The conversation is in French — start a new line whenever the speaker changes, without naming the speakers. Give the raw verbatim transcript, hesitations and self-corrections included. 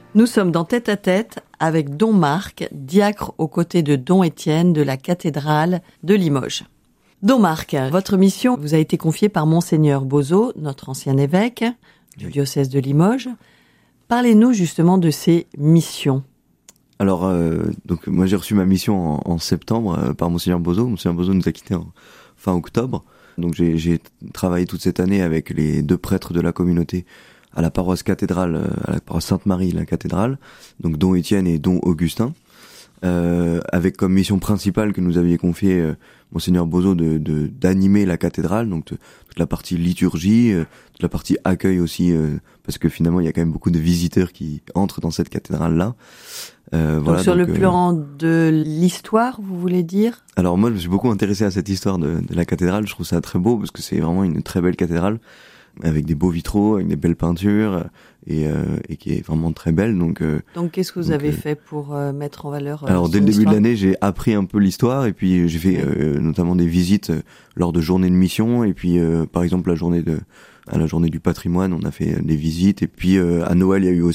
Nous sommes dans Tête à Tête avec Don Marc, diacre aux côtés de Don Étienne de la cathédrale de Limoges. Don Marc, votre mission vous a été confiée par Monseigneur Bozo, notre ancien évêque du oui. diocèse de Limoges. Parlez-nous justement de ces missions.
Alors, euh, donc moi j'ai reçu ma mission en, en septembre euh, par Monseigneur Bozo. Monseigneur Bozo nous a quittés en fin octobre. Donc j'ai, j'ai travaillé toute cette année avec les deux prêtres de la communauté à la paroisse cathédrale, à la paroisse Sainte-Marie, la cathédrale, donc Don Étienne et Don Augustin, euh, avec comme mission principale que nous aviez confié euh, Monseigneur Bozo de, de d'animer la cathédrale, donc de, toute la partie liturgie, euh, toute la partie accueil aussi, euh, parce que finalement il y a quand même beaucoup de visiteurs qui entrent dans cette cathédrale-là. Euh,
donc
voilà,
sur
donc,
le plan euh, de l'histoire, vous voulez dire ?
Alors moi je me suis beaucoup intéressé à cette histoire de, de la cathédrale, je trouve ça très beau parce que c'est vraiment une très belle cathédrale, avec des beaux vitraux, avec des belles peintures, et, euh, et qui est vraiment très belle. Donc, euh,
donc qu'est-ce que vous
donc,
avez
euh,
fait pour euh, mettre en valeur euh,
Alors dès le début
histoire.
de l'année, j'ai appris un peu l'histoire, et puis j'ai fait oui. euh, notamment des visites euh, lors de journées de mission, et puis euh, par exemple la journée de à la journée du patrimoine, on a fait des visites, et puis euh, à Noël, il y a eu aussi